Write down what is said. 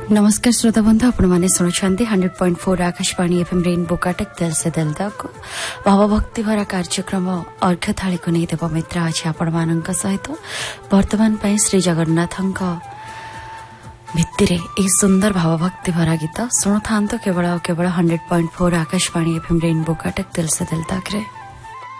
नमस्कार श्रोता बंधु आपण माने सुनुछंती 100.4 आकाशवाणी एफएम रेनबो काटक दिल से दिल तक भावभक्ति भरा कार्यक्रम अर्घ्य थाली को नहीं देव मित्र आज आपण मानक सहित वर्तमान पई श्री जगन्नाथंक भित्तिरे ए सुंदर भावभक्ति भरा गीत सुनु थांतो केवल 100.4 आकाशवाणी एफएम रेनबो काटक दिल से दिल तक रे।